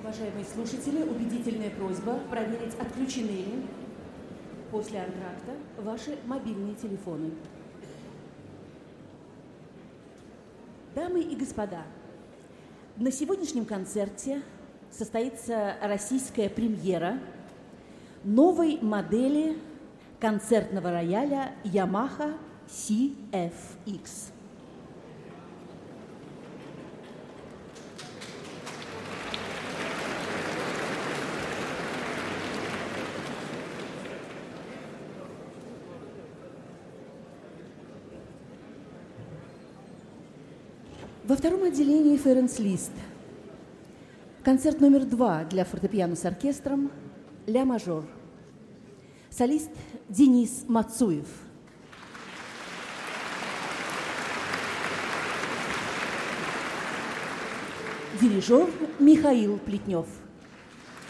Уважаемые слушатели, убедительная просьба проверить, отключены ли после антракта ваши мобильные телефоны. Дамы и господа, на сегодняшнем концерте состоится российская премьера новой модели концертного рояля Yamaha CFX. Во втором отделении Ференц Лист. Концерт номер 2 для фортепиано с оркестром «Ля мажор». Солист Денис Мацуев. Дирижер Михаил Плетнев.